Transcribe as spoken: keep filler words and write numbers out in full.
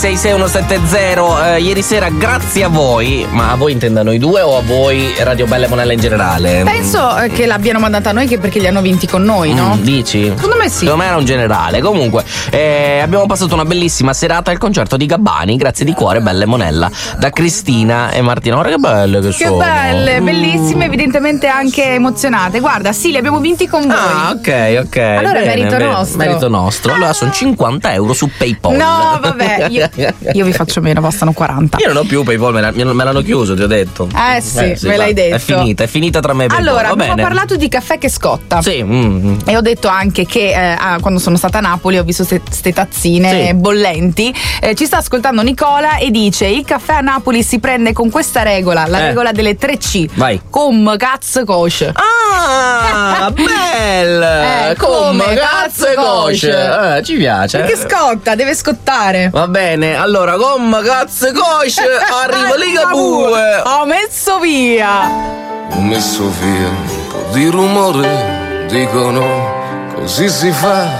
sei sei uno sette zero, eh, ieri sera grazie a voi, ma a voi intenda noi due o a voi Radio Bella e Monella in generale? Penso eh, che l'abbiano mandata a noi che perché li hanno vinti con noi, no? Mm, dici? Secondo me sì. Secondo me era un generale. Comunque eh, abbiamo passato una bellissima serata al concerto di Gabbani, grazie di cuore Bella e Monella, da Cristina e Martina. Guarda che belle che, Che sono. belle, Mm. bellissime, evidentemente anche emozionate. Guarda, sì, li abbiamo vinti con voi. Ah, ok, ok. Allora bene, merito bene. nostro. Merito nostro. Allora sono cinquanta euro su PayPal. No, vabbè, io, io vi faccio meno, bastano quaranta. Io non ho più PayPal, me, la- me l'hanno chiuso, ti ho detto. Eh sì, me l'hai detto. È finita, è finita tra me e PayPal. Allora, Va abbiamo bene. parlato di caffè che scotta. Sì. mm. E ho detto anche che eh, ah, quando sono stata a Napoli ho visto queste tazzine Sì. bollenti. Eh, ci sta ascoltando Nicola e dice: il caffè a Napoli si prende con questa regola, la Eh. regola delle tre C. Vai. Com, cazzo, kosher. Ah, bella! Eh, Come come cazzo e cosce? Eh, ci piace. Perché scotta, deve scottare. Va bene, allora, come cazzo e cosce, arriva Ligabue. Ho messo via. Ho messo via un po' di rumore, dicono così si fa,